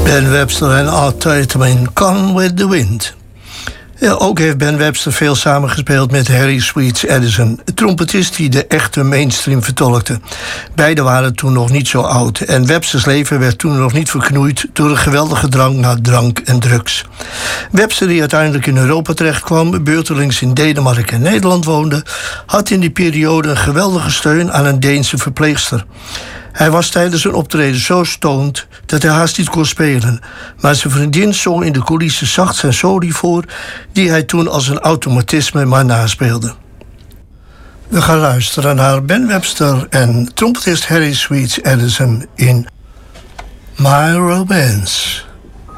Ben Webster en Art Tatum, Gone with the Wind. Ja, ook heeft Ben Webster veel samengespeeld met Harry Sweets Edison, een trompetist die de echte mainstream vertolkte. Beiden waren toen nog niet zo oud en Websters leven werd toen nog niet verknoeid door een geweldige drang naar drank en drugs. Webster, die uiteindelijk in Europa terechtkwam, beurtelings in Denemarken en Nederland woonde, had in die periode een geweldige steun aan een Deense verpleegster. Hij was tijdens een optreden zo stoned dat hij haast niet kon spelen. Maar zijn vriendin zong in de coulissen zacht zijn soli voor, die hij toen als een automatisme maar naspeelde. We gaan luisteren naar Ben Webster en trompetist Harry Sweets Edison in My Romance.